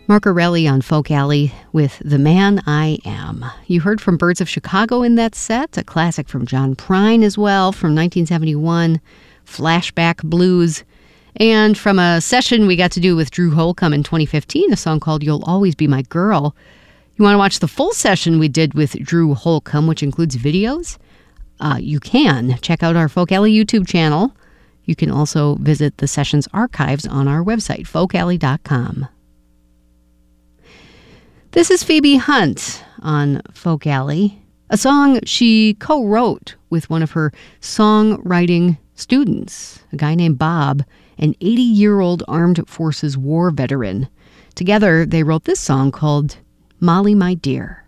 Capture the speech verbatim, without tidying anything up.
Mark Orelli on Folk Alley with The Man I Am. You heard from Birds of Chicago in that set, a classic from John Prine as well from nineteen seventy-one, Flashback Blues. And from a session we got to do with Drew Holcomb in twenty fifteen, a song called You'll Always Be My Girl. You want to watch the full session we did with Drew Holcomb, which includes videos? Uh, you can. Check out our Folk Alley YouTube channel. You can also visit the session's archives on our website, folk alley dot com. This is Phoebe Hunt on Folk Alley, a song she co-wrote with one of her songwriting students, a guy named Bob, an eighty-year-old armed forces war veteran. Together, they wrote this song called Molly My Dear.